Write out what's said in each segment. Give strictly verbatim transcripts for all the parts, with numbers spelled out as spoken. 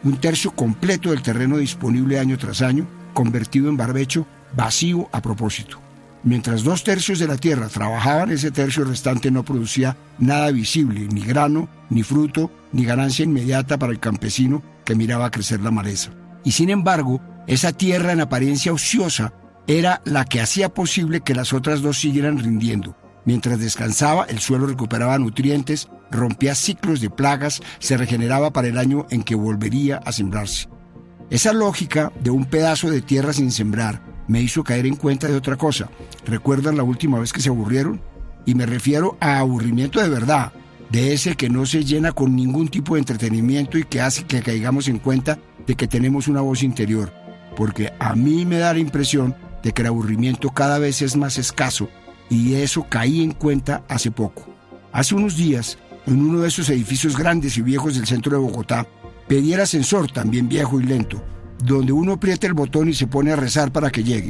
un tercio completo del terreno disponible año tras año, convertido en barbecho, vacío a propósito. Mientras dos tercios de la tierra trabajaban, ese tercio restante no producía nada visible, ni grano, ni fruto, ni ganancia inmediata para el campesino que miraba crecer la maleza. Y sin embargo, esa tierra en apariencia ociosa era la que hacía posible que las otras dos siguieran rindiendo. Mientras descansaba, el suelo recuperaba nutrientes, rompía ciclos de plagas, se regeneraba para el año en que volvería a sembrarse. Esa lógica de un pedazo de tierra sin sembrar me hizo caer en cuenta de otra cosa. ¿Recuerdan la última vez que se aburrieron? Y me refiero a aburrimiento de verdad, de ese que no se llena con ningún tipo de entretenimiento y que hace que caigamos en cuenta de que tenemos una voz interior. Porque a mí me da la impresión de que el aburrimiento cada vez es más escaso, y de eso caí en cuenta hace poco. Hace unos días, en uno de esos edificios grandes y viejos del centro de Bogotá, pedí el ascensor, también viejo y lento, donde uno aprieta el botón y se pone a rezar para que llegue.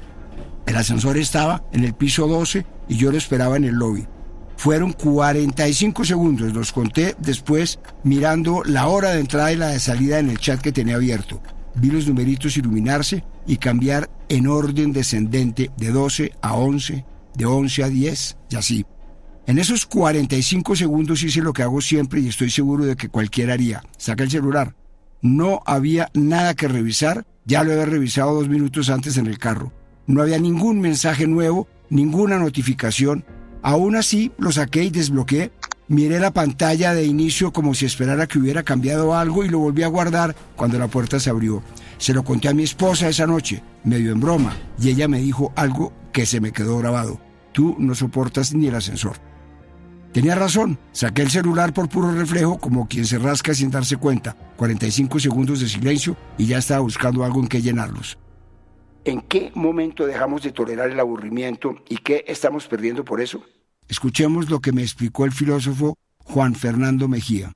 El ascensor estaba en el piso doce y yo lo esperaba en el lobby. Fueron cuarenta y cinco segundos, los conté después mirando la hora de entrada y la de salida en el chat que tenía abierto. Vi los numeritos iluminarse y cambiar en orden descendente de doce a once, de once a diez y así. En esos cuarenta y cinco segundos hice lo que hago siempre y estoy seguro de que cualquiera haría. Saca el celular. No había nada que revisar, ya lo había revisado dos minutos antes en el carro. No había ningún mensaje nuevo, ninguna notificación. Aún así, lo saqué y desbloqueé. Miré la pantalla de inicio como si esperara que hubiera cambiado algo y lo volví a guardar cuando la puerta se abrió. Se lo conté a mi esposa esa noche, medio en broma, y ella me dijo algo que se me quedó grabado. Tú no soportas ni el ascensor. Tenía razón, saqué el celular por puro reflejo como quien se rasca sin darse cuenta. cuarenta y cinco segundos de silencio y ya estaba buscando algo en que llenarlos. ¿En qué momento dejamos de tolerar el aburrimiento y qué estamos perdiendo por eso? Escuchemos lo que me explicó el filósofo Juan Fernando Mejía.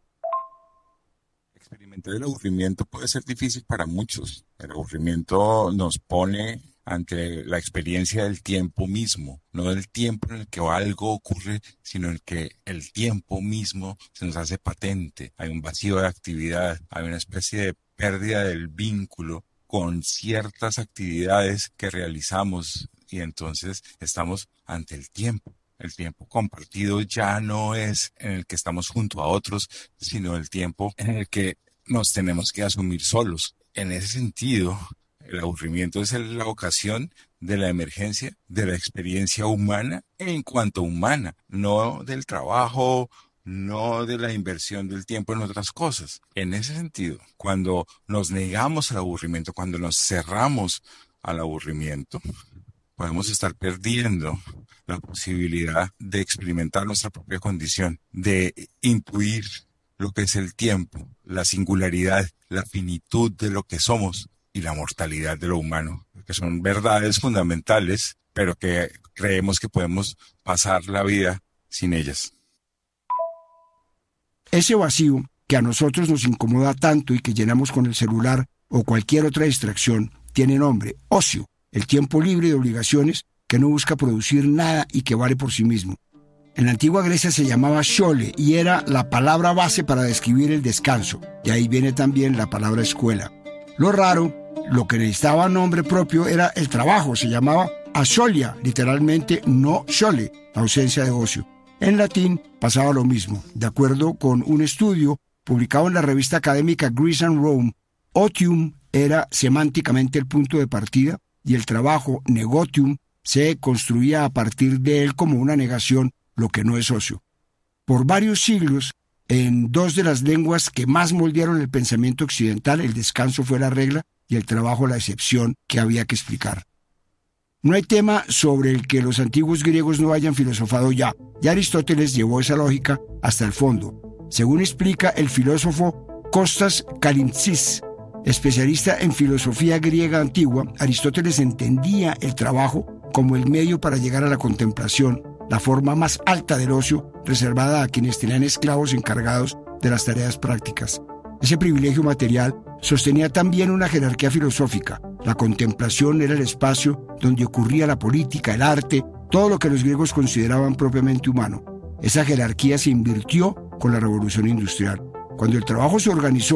Experimentar el aburrimiento puede ser difícil para muchos. El aburrimiento nos pone ante la experiencia del tiempo mismo, no del tiempo en el que algo ocurre, sino en el que el tiempo mismo se nos hace patente. Hay un vacío de actividad, hay una especie de pérdida del vínculo con ciertas actividades que realizamos y entonces estamos ante el tiempo. El tiempo compartido ya no es en el que estamos junto a otros, sino el tiempo en el que nos tenemos que asumir solos. En ese sentido, el aburrimiento es la ocasión de la emergencia de la experiencia humana en cuanto humana, no del trabajo, no de la inversión del tiempo en otras cosas. En ese sentido, cuando nos negamos al aburrimiento, cuando nos cerramos al aburrimiento, podemos estar perdiendo la posibilidad de experimentar nuestra propia condición, de intuir lo que es el tiempo, la singularidad, la finitud de lo que somos y la mortalidad de lo humano, que son verdades fundamentales, pero que creemos que podemos pasar la vida sin ellas. Ese vacío que a nosotros nos incomoda tanto y que llenamos con el celular o cualquier otra distracción tiene nombre: ocio, el tiempo libre de obligaciones que no busca producir nada y que vale por sí mismo. En la antigua Grecia se llamaba xole y era la palabra base para describir el descanso, y ahí viene también la palabra escuela. Lo raro, lo que necesitaba nombre propio era el trabajo, se llamaba ascholia, literalmente no xole, la ausencia de ocio. En latín pasaba lo mismo. De acuerdo con un estudio publicado en la revista académica Greece and Rome, otium era semánticamente el punto de partida y el trabajo, negotium, se construía a partir de él como una negación, lo que no es ocio. Por varios siglos, en dos de las lenguas que más moldearon el pensamiento occidental, el descanso fue la regla y el trabajo la excepción que había que explicar. No hay tema sobre el que los antiguos griegos no hayan filosofado ya, y Aristóteles llevó esa lógica hasta el fondo. Según explica el filósofo Kostas Kalintsis, especialista en filosofía griega antigua, Aristóteles entendía el trabajo como el medio para llegar a la contemplación, la forma más alta del ocio reservada a quienes tenían esclavos encargados de las tareas prácticas. Ese privilegio material sostenía también una jerarquía filosófica. La contemplación era el espacio donde ocurría la política, el arte, todo lo que los griegos consideraban propiamente humano. Esa jerarquía se invirtió con la revolución industrial. Cuando el trabajo se organizó